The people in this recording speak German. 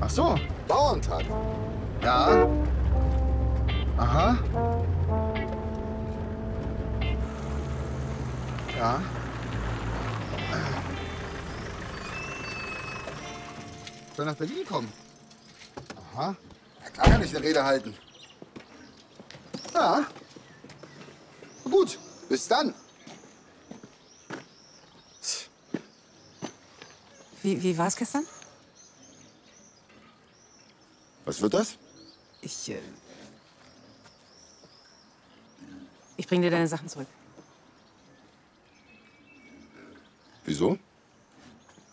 Ach so. Bauerntag. Ja. Aha. Ja. Soll nach Berlin kommen? Aha. Na klar kann ich eine Rede halten. Ja. Gut, bis dann. Wie war's gestern? Was wird das? Ich bring dir deine Sachen zurück. Wieso?